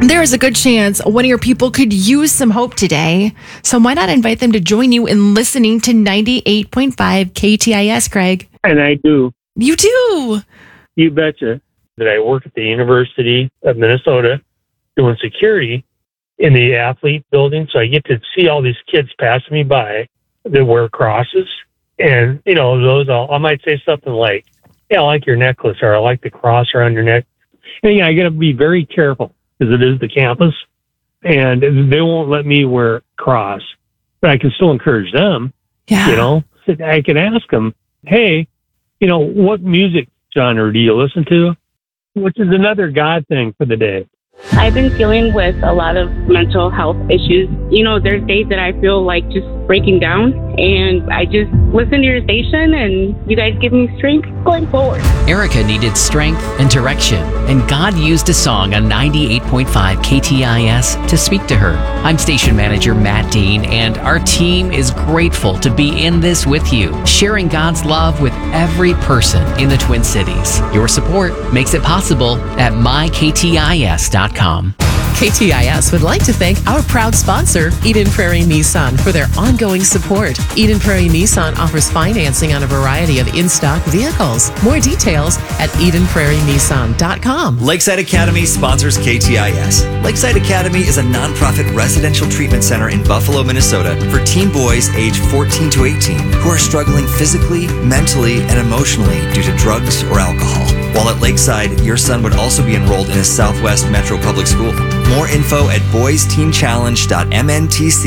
There is a good chance one of your people could use some hope today. So why not invite them to join you in listening to 98.5 KTIS, Craig? And I do. You do? You betcha. That I work at the University of Minnesota doing security in the athlete building. So I get to see all these kids passing me by that wear crosses. And, I might say something like, yeah, I like your necklace, or I like the cross around your neck. And I got to be very careful because it is the campus and they won't let me wear cross, but I can still encourage them. Yeah. I can ask them, hey, what music genre do you listen to? Which is another God thing for the day. I've been dealing with a lot of mental health issues. There's days that I feel like just breaking down, and I just listen to your station, and you guys give me strength going forward. Erica needed strength and direction, and God used a song on 98.5 KTIS to speak to her. I'm station manager Matt Dean, and our team is grateful to be in this with you, sharing God's love with every person in the Twin Cities. Your support makes it possible at myktis.com. KTIS would like to thank our proud sponsor, Eden Prairie Nissan, for their ongoing support. Eden Prairie Nissan offers financing on a variety of in-stock vehicles. More details at EdenPrairieNissan.com. Lakeside Academy sponsors KTIS. Lakeside Academy is a nonprofit residential treatment center in Buffalo, Minnesota for teen boys age 14 to 18 who are struggling physically, mentally, and emotionally due to drugs or alcohol. While at Lakeside, your son would also be enrolled in a Southwest Metro Public School. More info at boysteenchallenge.mntc.com.